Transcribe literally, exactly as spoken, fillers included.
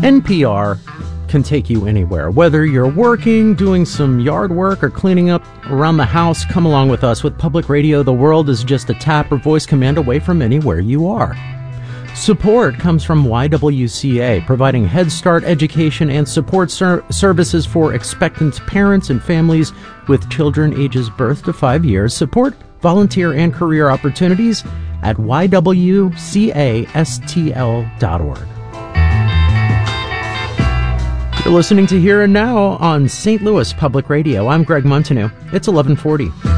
N P R can take you anywhere. Whether you're working, doing some yard work, or cleaning up around the house, come along with us. With Public Radio, the world is just a tap or voice command away from anywhere you are. Support comes from Y W C A, providing Head Start education and support ser- services for expectant parents and families with children ages birth to five years. Support volunteer and career opportunities at y w c a s t l dot org. You're listening to Here and Now on Saint Louis Public Radio. I'm Greg Montanew. It's eleven forty.